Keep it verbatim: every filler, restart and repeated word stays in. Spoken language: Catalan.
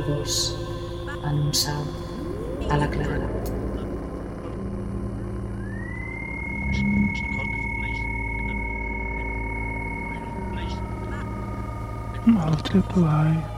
dos en un salt a la claredat. Multiply.